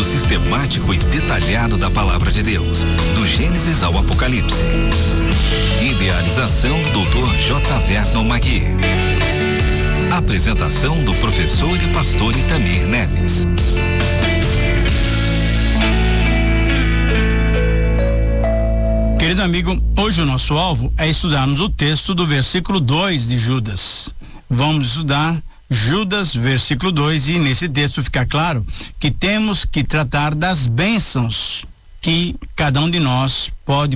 estudo sistemático e detalhado da Palavra de Deus, do Gênesis ao Apocalipse. Idealização Dr. J. Vernon Magui. Apresentação do professor e pastor Itamir Neves. Querido amigo, hoje o nosso alvo é estudarmos o texto do versículo 2 de Judas. Vamos estudar Judas, versículo 2, e nesse texto fica claro que temos que tratar das bênçãos que cada um de nós pode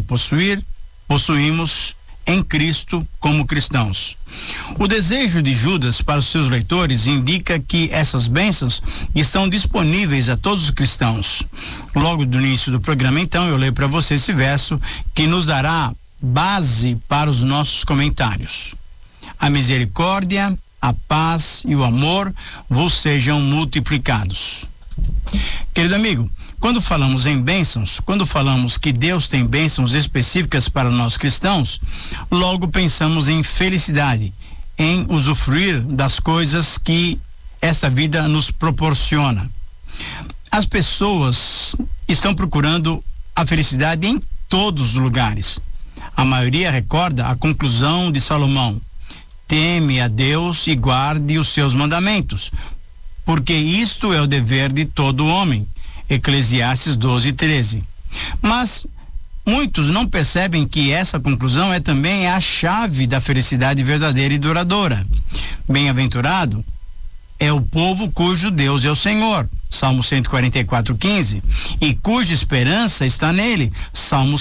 possuímos em Cristo como cristãos. O desejo de Judas para os seus leitores indica que essas bênçãos estão disponíveis a todos os cristãos. Logo do início do programa, então, eu leio para você esse verso que nos dará base para os nossos comentários. A misericórdia, a paz e o amor vos sejam multiplicados. Querido amigo, quando falamos em bênçãos, quando falamos que Deus tem bênçãos específicas para nós cristãos, logo pensamos em felicidade, em usufruir das coisas que esta vida nos proporciona. As pessoas estão procurando a felicidade em todos os lugares. A maioria recorda a conclusão de Salomão: teme a Deus e guarde os seus mandamentos, porque isto é o dever de todo homem. Eclesiastes 12:13. Mas muitos não percebem que essa conclusão é também a chave da felicidade verdadeira e duradoura. Bem-aventurado é o povo cujo Deus é o Senhor, Salmo 144:15, e cuja esperança está nele, Salmo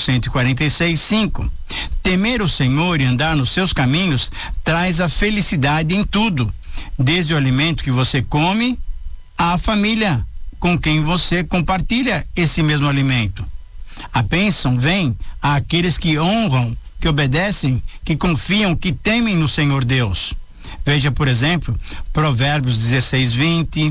146:5. Temer o Senhor e andar nos seus caminhos traz a felicidade em tudo, desde o alimento que você come à família com quem você compartilha esse mesmo alimento. A bênção vem àqueles que honram, que obedecem, que confiam, que temem no Senhor Deus. Veja, por exemplo, Provérbios 16:20,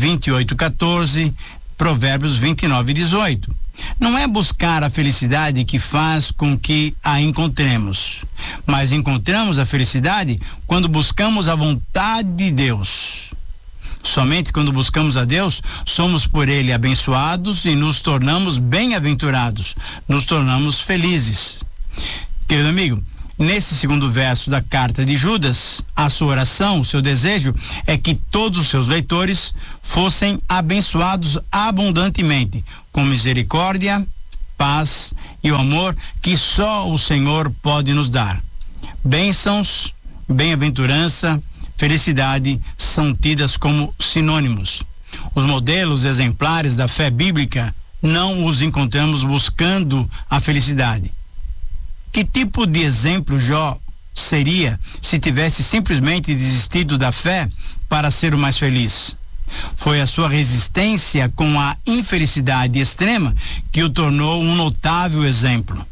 28:14, Provérbios 29:18. Não é buscar a felicidade que faz com que a encontremos, mas encontramos a felicidade quando buscamos a vontade de Deus. Somente quando buscamos a Deus, somos por Ele abençoados e nos tornamos bem-aventurados, nos tornamos felizes. Querido amigo, nesse segundo verso da carta de Judas, a sua oração, o seu desejo é que todos os seus leitores fossem abençoados abundantemente, com misericórdia, paz e o amor que só o Senhor pode nos dar. Bênçãos, bem-aventurança, felicidade são tidas como sinônimos. Os modelos exemplares da fé bíblica não os encontramos buscando a felicidade. Que tipo de exemplo Jó seria se tivesse simplesmente desistido da fé para ser o mais feliz? Foi a sua resistência com a infelicidade extrema que o tornou um notável exemplo.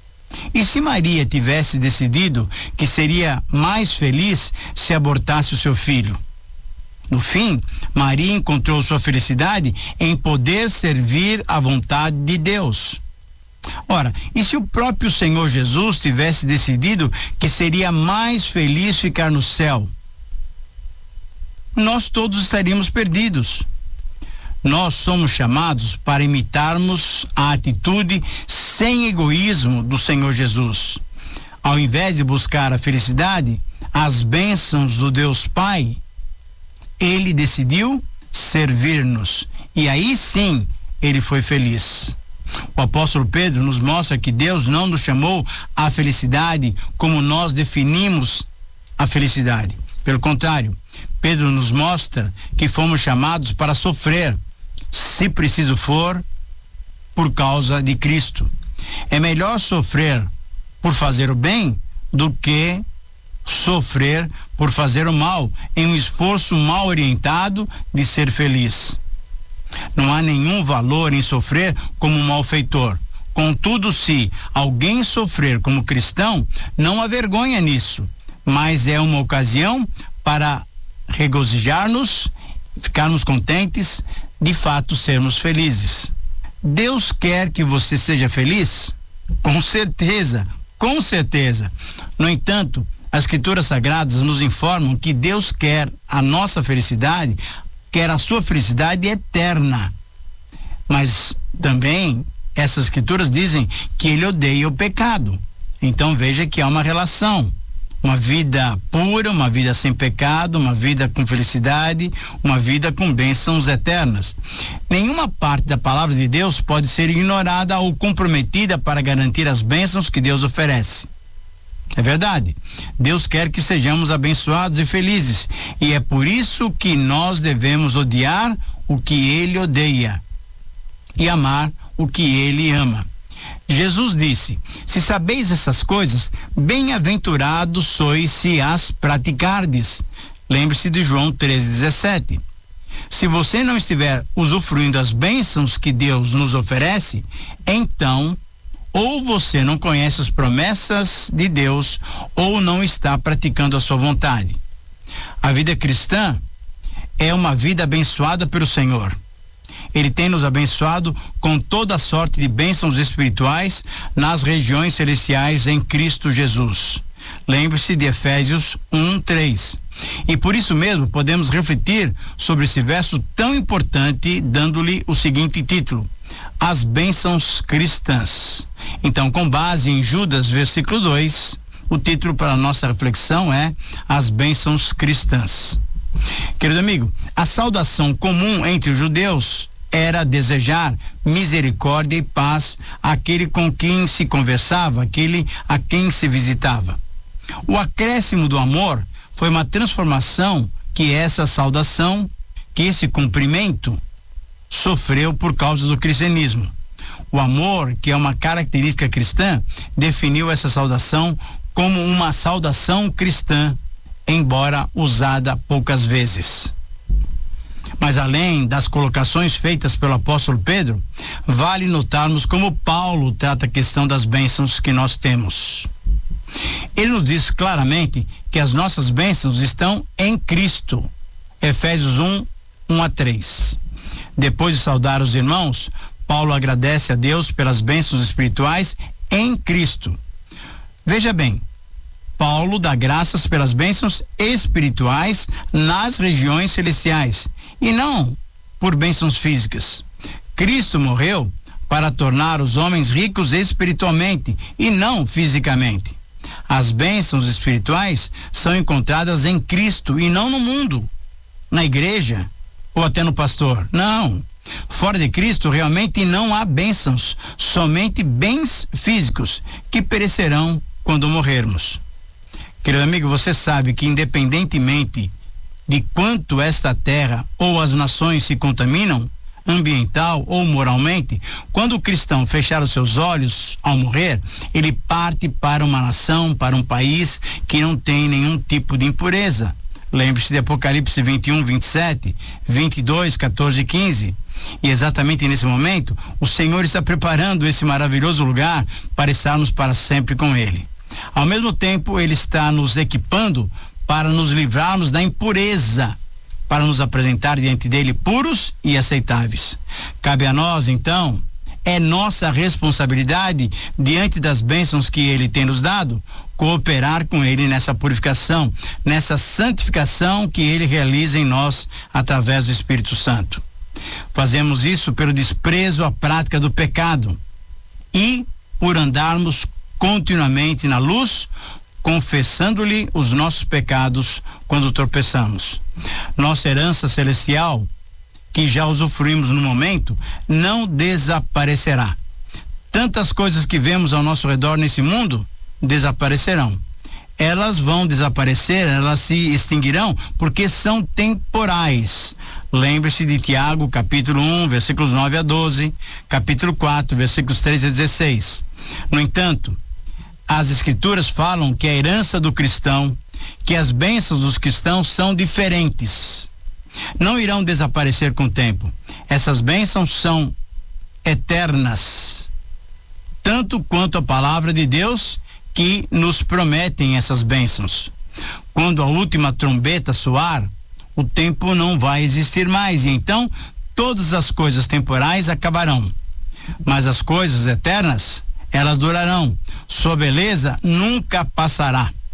E se Maria tivesse decidido que seria mais feliz se abortasse o seu filho? No fim, Maria encontrou sua felicidade em poder servir à vontade de Deus. Ora, e se o próprio Senhor Jesus tivesse decidido que seria mais feliz ficar no céu? Nós todos estaríamos perdidos. Nós somos chamados para imitarmos a atitude sem egoísmo do Senhor Jesus. Ao invés de buscar a felicidade, as bênçãos do Deus Pai, Ele decidiu servir-nos. E aí sim, Ele foi feliz. O apóstolo Pedro nos mostra que Deus não nos chamou à felicidade como nós definimos a felicidade. Pelo contrário, Pedro nos mostra que fomos chamados para sofrer, se preciso for, por causa de Cristo. É melhor sofrer por fazer o bem do que sofrer por fazer o mal, em um esforço mal orientado de ser feliz. Não há nenhum valor em sofrer como um malfeitor. Contudo, se alguém sofrer como cristão, não há vergonha nisso, mas é uma ocasião para regozijar-nos, ficarmos contentes, de fato sermos felizes. Deus quer que você seja feliz? Com certeza, com certeza. No entanto, as Escrituras Sagradas nos informam que Deus quer a nossa felicidade, quer a sua felicidade eterna. Mas também essas escrituras dizem que ele odeia o pecado. Então veja que há uma relação. Uma vida pura, uma vida sem pecado, uma vida com felicidade, uma vida com bênçãos eternas. Nenhuma parte da palavra de Deus pode ser ignorada ou comprometida para garantir as bênçãos que Deus oferece. É verdade. Deus quer que sejamos abençoados e felizes. E é por isso que nós devemos odiar o que Ele odeia e amar o que Ele ama. Jesus disse: se sabeis essas coisas, bem-aventurados sois se as praticardes. Lembre-se de João 13:17. Se você não estiver usufruindo as bênçãos que Deus nos oferece, então ou você não conhece as promessas de Deus ou não está praticando a sua vontade. A vida cristã é uma vida abençoada pelo Senhor. Ele tem nos abençoado com toda sorte de bênçãos espirituais nas regiões celestiais em Cristo Jesus. Lembre-se de Efésios 1:3. E por isso mesmo podemos refletir sobre esse verso tão importante, dando-lhe o seguinte título: As bênçãos cristãs. Então, com base em Judas, versículo 2, o título para a nossa reflexão é As bênçãos cristãs. Querido amigo, a saudação comum entre os judeus era desejar misericórdia e paz àquele com quem se conversava, aquele a quem se visitava. O acréscimo do amor foi uma transformação que essa saudação, que esse cumprimento, sofreu por causa do cristianismo. O amor, que é uma característica cristã, definiu essa saudação como uma saudação cristã, embora usada poucas vezes. Mas além das colocações feitas pelo apóstolo Pedro, vale notarmos como Paulo trata a questão das bênçãos que nós temos. Ele nos diz claramente que as nossas bênçãos estão em Cristo. Efésios 1:1-3. Depois de saudar os irmãos, Paulo agradece a Deus pelas bênçãos espirituais em Cristo. Veja bem, Paulo dá graças pelas bênçãos espirituais nas regiões celestiais e não por bênçãos físicas. Cristo morreu para tornar os homens ricos espiritualmente e não fisicamente. As bênçãos espirituais são encontradas em Cristo e não no mundo, na igreja ou até no pastor. Não. Fora de Cristo realmente não há bênçãos, somente bens físicos que perecerão quando morrermos. Querido amigo, você sabe que independentemente de quanto esta terra ou as nações se contaminam, ambiental ou moralmente, quando o cristão fechar os seus olhos ao morrer, ele parte para uma nação, para um país que não tem nenhum tipo de impureza. Lembre-se de Apocalipse 21:27, 22:14-15. E exatamente nesse momento, o Senhor está preparando esse maravilhoso lugar para estarmos para sempre com Ele. Ao mesmo tempo, Ele está nos equipando para nos livrarmos da impureza, para nos apresentar diante dele puros e aceitáveis. Cabe a nós, então, é nossa responsabilidade, diante das bênçãos que Ele tem nos dado, cooperar com Ele nessa purificação, nessa santificação que Ele realiza em nós através do Espírito Santo. Fazemos isso pelo desprezo à prática do pecado e por andarmos continuamente na luz, confessando-lhe os nossos pecados quando tropeçamos. Nossa herança celestial, que já usufruímos no momento, não desaparecerá. Tantas coisas que vemos ao nosso redor nesse mundo desaparecerão. Elas vão desaparecer, elas se extinguirão, porque são temporais. Lembre-se de Tiago, capítulo 1, versículos 9-12, capítulo 4, versículos 13-16. No entanto, as escrituras falam que a herança do cristão, que as bênçãos dos cristãos são diferentes. Não irão desaparecer com o tempo. Essas bênçãos são eternas, tanto quanto a palavra de Deus que nos prometem essas bênçãos. Quando a última trombeta soar, o tempo não vai existir mais, e então todas as coisas temporais acabarão. Mas as coisas eternas, elas durarão. Sua beleza nunca passará.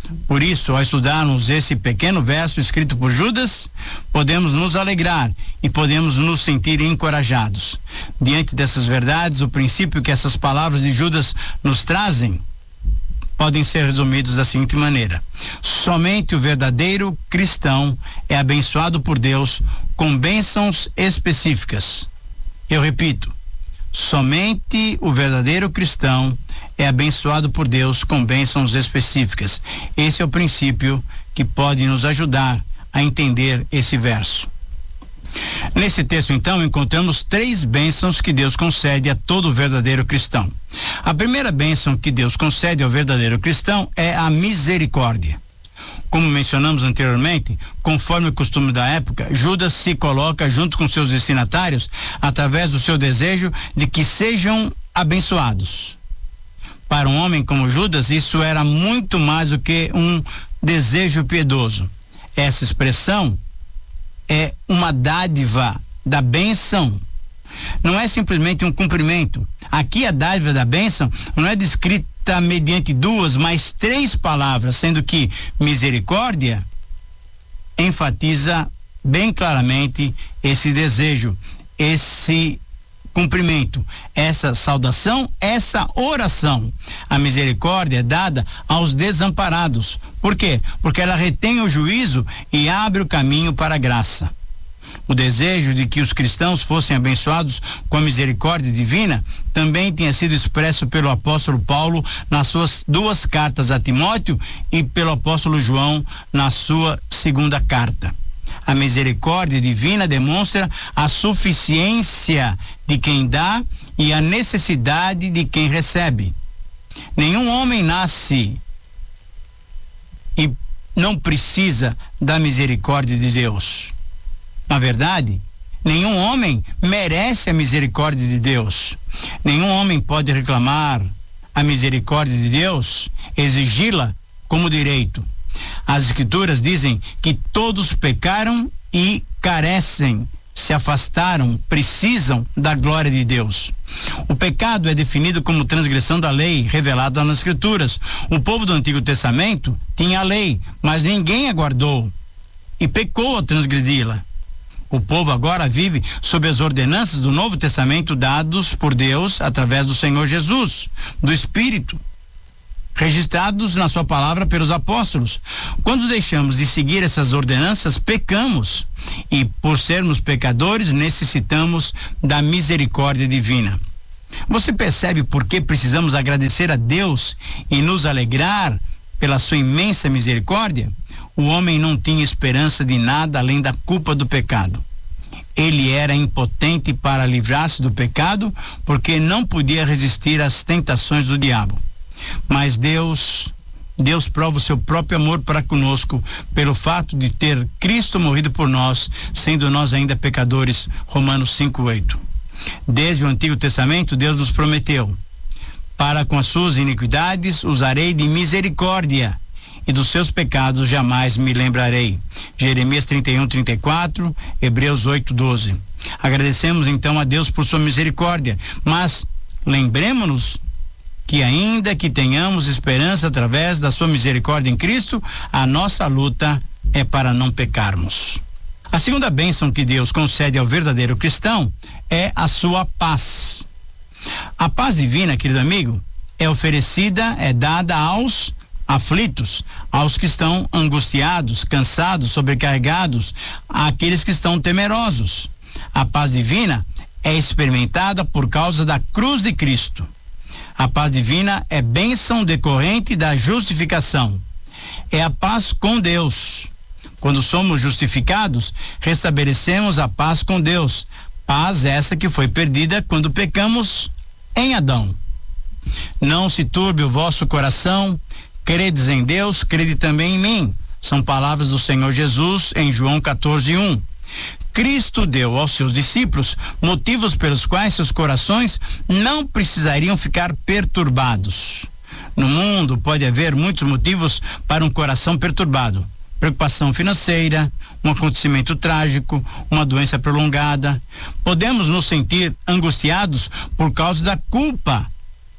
Por isso, ao estudarmos esse pequeno verso escrito por Judas, podemos nos alegrar e podemos nos sentir encorajados. Diante dessas verdades, o princípio que essas palavras de Judas nos trazem podem ser resumidos da seguinte maneira: somente o verdadeiro cristão é abençoado por Deus com bênçãos específicas. Eu repito, somente o verdadeiro cristão é abençoado por Deus com bênçãos específicas. Esse é o princípio que pode nos ajudar a entender esse verso. Nesse texto, então, encontramos 3 bênçãos que Deus concede a todo verdadeiro cristão. A primeira bênção que Deus concede ao verdadeiro cristão é a misericórdia. Como mencionamos anteriormente, conforme o costume da época, Judas se coloca junto com seus destinatários através do seu desejo de que sejam abençoados. Para um homem como Judas, isso era muito mais do que um desejo piedoso. Essa expressão é uma dádiva da bênção. Não é simplesmente um cumprimento. Aqui a dádiva da bênção não é descrita mediante 2, mas 3 palavras, sendo que misericórdia enfatiza bem claramente esse desejo, esse cumprimento, essa saudação, essa oração. A misericórdia é dada aos desamparados. Por quê? Porque ela retém o juízo e abre o caminho para a graça. O desejo de que os cristãos fossem abençoados com a misericórdia divina também tinha sido expresso pelo apóstolo Paulo nas suas 2 cartas a Timóteo e pelo apóstolo João na sua 2ª carta. A misericórdia divina demonstra a suficiência de quem dá e a necessidade de quem recebe. Nenhum homem nasce e não precisa da misericórdia de Deus. Na verdade, nenhum homem merece a misericórdia de Deus. Nenhum homem pode reclamar a misericórdia de Deus, exigi-la como direito. As Escrituras dizem que todos pecaram e carecem, se afastaram, precisam da glória de Deus. O pecado é definido como transgressão da lei revelada nas Escrituras. O povo do Antigo Testamento tinha a lei, mas ninguém a guardou e pecou ao transgredi-la. O povo agora vive sob as ordenanças do Novo Testamento dados por Deus através do Senhor Jesus, do Espírito, registrados na sua palavra pelos apóstolos. Quando deixamos de seguir essas ordenanças, pecamos, e por sermos pecadores, necessitamos da misericórdia divina. Você percebe por que precisamos agradecer a Deus e nos alegrar pela sua imensa misericórdia? O homem não tinha esperança de nada além da culpa do pecado. Ele era impotente para livrar-se do pecado, porque não podia resistir às tentações do diabo. Mas Deus prova o seu próprio amor para conosco pelo fato de ter Cristo morrido por nós, sendo nós ainda pecadores. Romanos 5:8. Desde o Antigo Testamento, Deus nos prometeu: para com as suas iniquidades usarei de misericórdia, e dos seus pecados jamais me lembrarei. Jeremias 31:34, Hebreus 8:12. Agradecemos então a Deus por sua misericórdia, mas lembremos-nos que ainda que tenhamos esperança através da sua misericórdia em Cristo, a nossa luta é para não pecarmos. A segunda bênção que Deus concede ao verdadeiro cristão é a sua paz. A paz divina, querido amigo, é oferecida, é dada aos aflitos, aos que estão angustiados, cansados, sobrecarregados, àqueles que estão temerosos. A paz divina é experimentada por causa da cruz de Cristo. A paz divina é bênção decorrente da justificação. É a paz com Deus. Quando somos justificados, restabelecemos a paz com Deus. Paz essa que foi perdida quando pecamos em Adão. Não se turbe o vosso coração, credes em Deus, crede também em mim. São palavras do Senhor Jesus em João 14:1. Cristo deu aos seus discípulos motivos pelos quais seus corações não precisariam ficar perturbados. No mundo pode haver muitos motivos para um coração perturbado: preocupação financeira, um acontecimento trágico, uma doença prolongada. Podemos nos sentir angustiados por causa da culpa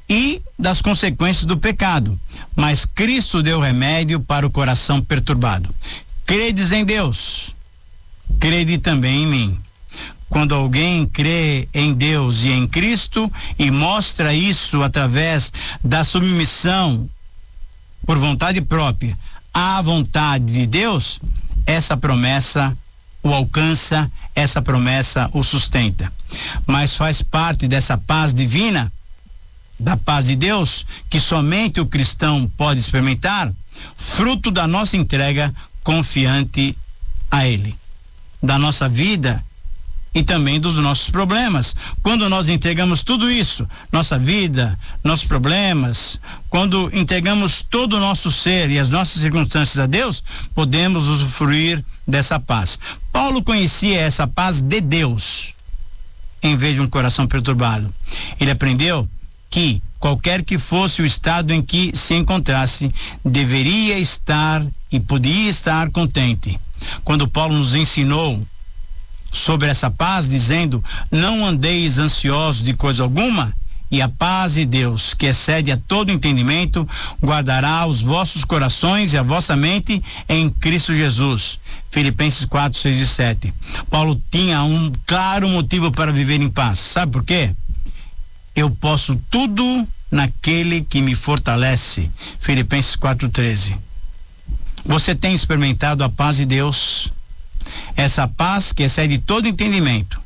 e das consequências do pecado, mas Cristo deu remédio para o coração perturbado. Credes em Deus, crede também em mim. Quando alguém crê em Deus e em Cristo e mostra isso através da submissão por vontade própria à vontade de Deus, essa promessa o alcança, essa promessa o sustenta. Mas faz parte dessa paz divina, da paz de Deus, que somente o cristão pode experimentar, fruto da nossa entrega confiante a Ele, da nossa vida e também dos nossos problemas. Quando nós entregamos tudo isso, nossa vida, nossos problemas, quando entregamos todo o nosso ser e as nossas circunstâncias a Deus, podemos usufruir dessa paz. Paulo conhecia essa paz de Deus, em vez de um coração perturbado. Ele aprendeu que qualquer que fosse o estado em que se encontrasse, deveria estar e podia estar contente. Quando Paulo nos ensinou sobre essa paz, dizendo: não andeis ansiosos de coisa alguma, e a paz de Deus, que excede a todo entendimento, guardará os vossos corações e a vossa mente em Cristo Jesus. Filipenses 4, 6 e 7. Paulo tinha um claro motivo para viver em paz. Sabe por quê? Eu posso tudo naquele que me fortalece. Filipenses 4:13. Você tem experimentado a paz de Deus? Essa paz que excede todo entendimento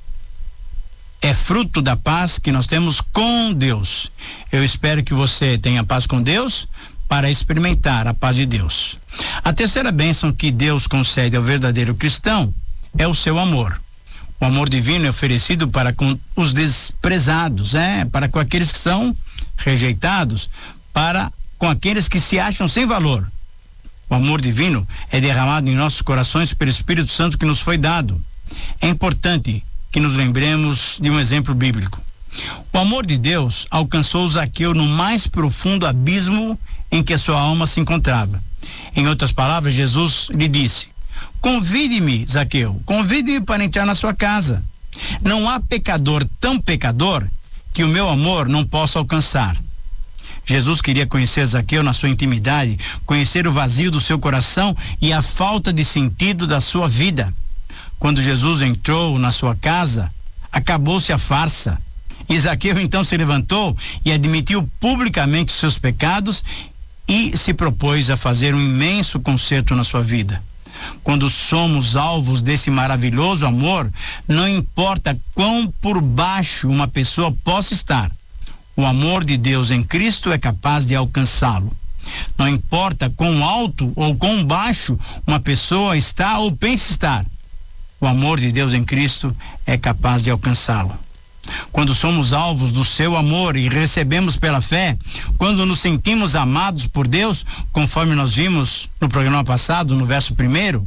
é fruto da paz que nós temos com Deus. Eu espero que você tenha paz com Deus para experimentar a paz de Deus. A terceira bênção que Deus concede ao verdadeiro cristão é o seu amor. O amor divino é oferecido para com os desprezados, para com aqueles que são rejeitados, para com aqueles que se acham sem valor. O amor divino é derramado em nossos corações pelo Espírito Santo que nos foi dado. É importante que nos lembremos de um exemplo bíblico. O amor de Deus alcançou Zaqueu no mais profundo abismo em que a sua alma se encontrava. Em outras palavras, Jesus lhe disse: convide-me, Zaqueu, convide-me para entrar na sua casa. Não há pecador tão pecador que o meu amor não possa alcançar. Jesus queria conhecer Zaqueu na sua intimidade, conhecer o vazio do seu coração e a falta de sentido da sua vida. Quando Jesus entrou na sua casa, acabou-se a farsa. E Zaqueu então se levantou e admitiu publicamente os seus pecados e se propôs a fazer um imenso concerto na sua vida. Quando somos alvos desse maravilhoso amor, não importa quão por baixo uma pessoa possa estar, o amor de Deus em Cristo é capaz de alcançá-lo. Não importa quão alto ou quão baixo uma pessoa está ou pensa estar, o amor de Deus em Cristo é capaz de alcançá-lo. Quando somos alvos do seu amor e recebemos pela fé, quando nos sentimos amados por Deus, conforme nós vimos no programa passado, no verso 1,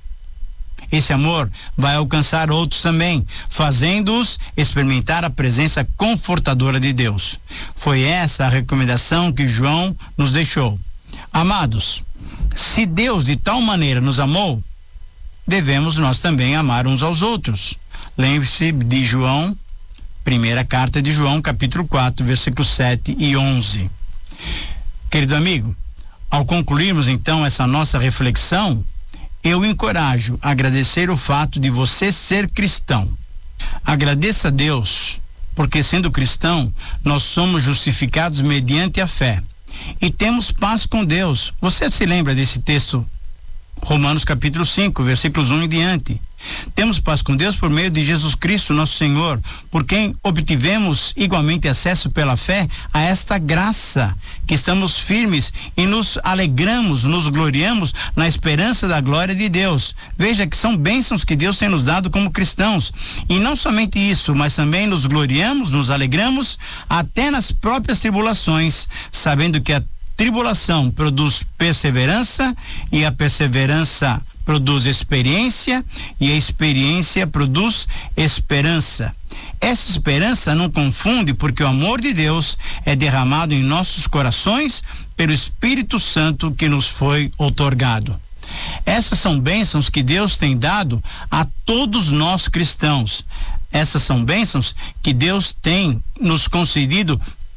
esse amor vai alcançar outros também, fazendo-os experimentar a presença confortadora de Deus. Foi essa a recomendação que João nos deixou. Amados, se Deus de tal maneira nos amou, devemos nós também amar uns aos outros. Lembre-se de João, primeira carta de João, capítulo 4, versículos 7 e 11. Querido amigo, ao concluirmos então essa nossa reflexão, eu encorajo a agradecer o fato de você ser cristão. Agradeça a Deus, porque sendo cristão, nós somos justificados mediante a fé e temos paz com Deus. Você se lembra desse texto? Romanos capítulo 5, versículos 1 em diante. Temos paz com Deus por meio de Jesus Cristo, nosso Senhor, por quem obtivemos igualmente acesso pela fé a esta graça, que estamos firmes e nos alegramos, nos gloriamos na esperança da glória de Deus. Veja que são bênçãos que Deus tem nos dado como cristãos. E não somente isso, mas também nos gloriamos, nos alegramos até nas próprias tribulações, sabendo que a tribulação produz perseverança e a perseverança produz experiência e a experiência produz esperança. Essa esperança não confunde, porque o amor de Deus é derramado em nossos corações pelo Espírito Santo que nos foi outorgado. Essas são bênçãos que Deus tem dado a todos nós cristãos. Essas são bênçãos que Deus tem nos concedido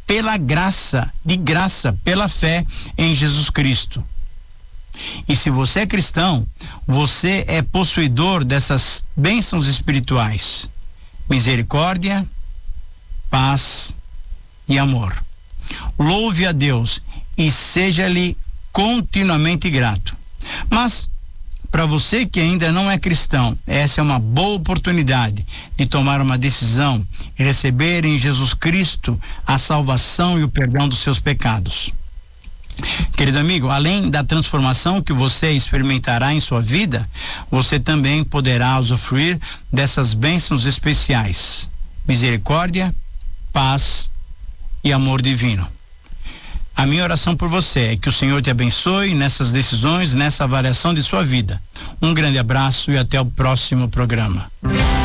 pela graça, pela fé em Jesus Cristo. E se você é cristão, você é possuidor dessas bênçãos espirituais: misericórdia, paz e amor. Louve a Deus e seja-lhe continuamente grato. Mas, para você que ainda não é cristão, essa é uma boa oportunidade de tomar uma decisão e receber em Jesus Cristo a salvação e o perdão dos seus pecados. Querido amigo, além da transformação que você experimentará em sua vida, você também poderá usufruir dessas bênçãos especiais: misericórdia, paz e amor divino. A minha oração por você é que o Senhor te abençoe nessas decisões, nessa avaliação de sua vida. Um grande abraço e até o próximo programa.